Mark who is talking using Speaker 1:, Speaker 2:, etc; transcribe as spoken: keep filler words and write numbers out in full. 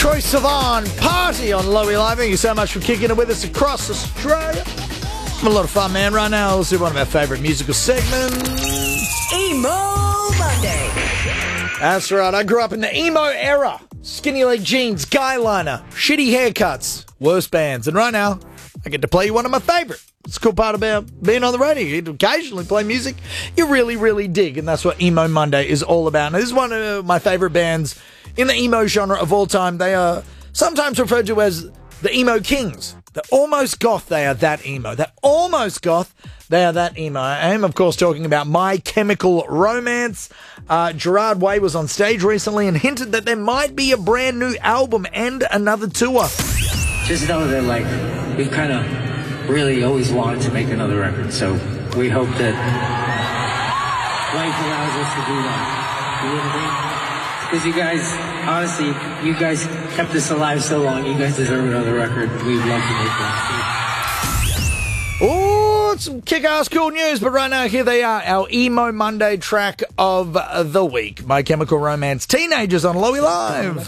Speaker 1: Troye Sivan, Party on Lowy Live. Thank you so much for kicking it with us across Australia. It's been a lot of fun, man. Right now, let's do one of our favourite musical segments.
Speaker 2: Emo Monday.
Speaker 1: That's right. I grew up in the emo era. Skinny leg jeans, guy liner, shitty haircuts, worst bands. And right now, I get to play you one of my favourite. It's the cool part about being on the radio. You get to occasionally play music you really, really dig. And that's what Emo Monday is all about. Now, this is one of my favourite bands in the emo genre of all time. They are sometimes referred to as the emo kings. They're almost goth. They are that emo. They're almost goth. They are that emo. I am, of course, talking about My Chemical Romance. Uh, Gerard Way was on stage recently and hinted that there might be a brand new album and another tour.
Speaker 3: Just know that, like, we've kind of really always wanted to make another record, so we hope that life allows us to do that. You know what I mean? Because you guys, honestly, you guys kept us alive so long, you guys deserve another record. We'd love to make that.
Speaker 1: Oh, it's some kick-ass cool news, but right now, here they are, our Emo Monday track of the week. My Chemical Romance, Teenagers on Lowy Live.